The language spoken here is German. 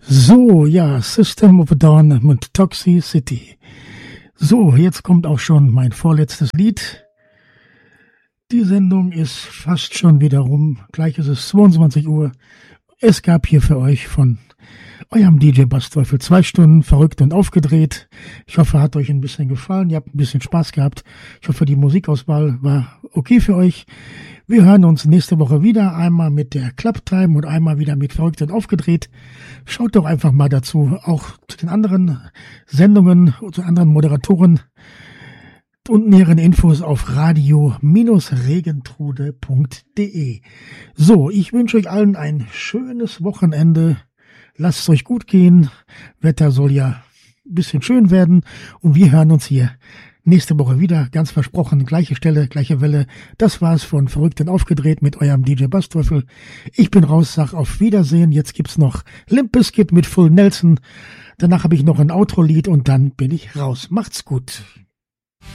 So, ja, System of a Down mit Toxicity. So, jetzt kommt auch schon mein vorletztes Lied. Die Sendung ist fast schon wieder rum. Gleich ist es 22 Uhr. Es gab hier für euch von eurem DJ Bassteufel 2 Stunden verrückt und aufgedreht. Ich hoffe, hat euch ein bisschen gefallen. Ihr habt ein bisschen Spaß gehabt. Ich hoffe, die Musikauswahl war okay für euch. Wir hören uns nächste Woche wieder. Einmal mit der Club Time und einmal wieder mit verrückt und aufgedreht. Schaut doch einfach mal dazu. Auch zu den anderen Sendungen und zu anderen Moderatoren und näheren Infos auf radio-regentrude.de. So, ich wünsche euch allen ein schönes Wochenende. Lasst es euch gut gehen. Wetter soll ja ein bisschen schön werden. Und wir hören uns hier nächste Woche wieder. Ganz versprochen, gleiche Stelle, gleiche Welle. Das war's von Verrückt und Aufgedreht mit eurem DJ Bassteufel. Ich bin raus, sag auf Wiedersehen. Jetzt gibt's noch Limp Bizkit mit Full Nelson. Danach habe ich noch ein Outro-Lied und dann bin ich raus. Macht's gut.